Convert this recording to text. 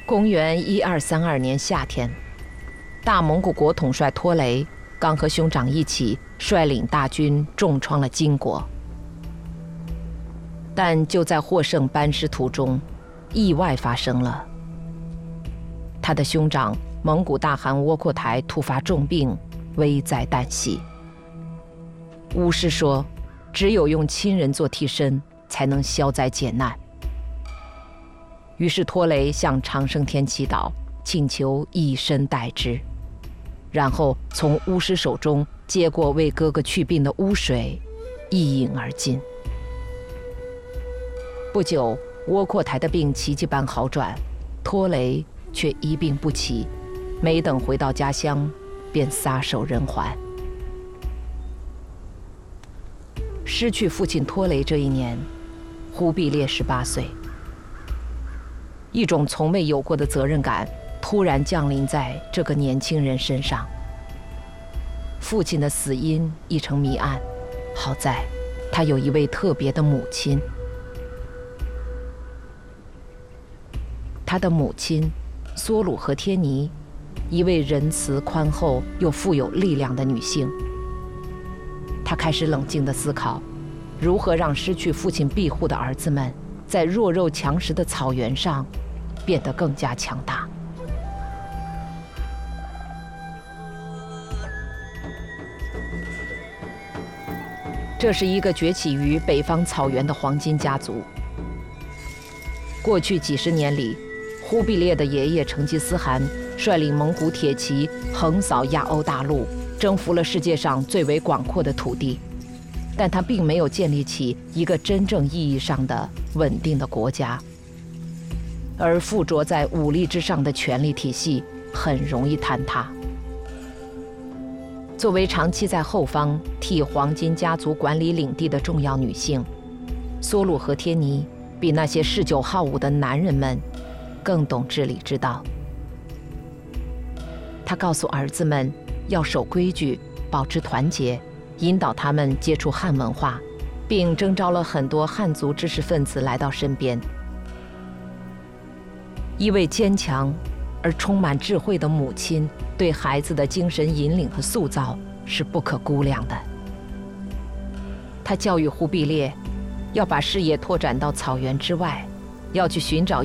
公元1232年夏天，大蒙古国统帅托雷刚和兄长一起率领大军重创了金国，但就在获胜班师途中，意外发生了。他的兄长蒙古大汗窝阔台突发重病，危在旦夕。巫师说，只有用亲人做替身，才能消灾解难。于是托雷向长生天祈祷，请求以身代之，然后从巫师手中接过为哥哥去病的巫水，一饮而尽。不久，窝阔台的病奇迹般好转，托雷却一病不起，没等回到家乡，便撒手人寰。失去父亲托雷这一年，忽必烈18岁。一种从未有过的责任感突然降临在这个年轻人身上。父亲的死因一成谜案，好在他有一位特别的母亲。他的母亲梭鲁和天尼，一位仁慈宽厚又富有力量的女性。她开始冷静地思考，如何让失去父亲庇护的儿子们在弱肉强食的草原上变得更加强大。这是一个崛起于北方草原的黄金家族。过去几十年里，忽必烈的爷爷成吉思汗率领蒙古铁骑横扫亚欧大陆，征服了世界上最为广阔的土地，但他并没有建立起一个真正意义上的稳定的国家。而附着在武力之上的权力体系很容易坍塌。作为长期在后方替黄金家族管理领地的重要女性，梭鲁和天尼比那些嗜酒好武的男人们更懂治理之道。他告诉儿子们要守规矩，保持团结，引导他们接触汉文化，并征召了很多汉族知识分子来到身边。一位坚强而充满智慧的母亲对孩子的精神引领和塑造是不可估量的。她教育忽必烈要把视野拓展到草原之外，要去寻找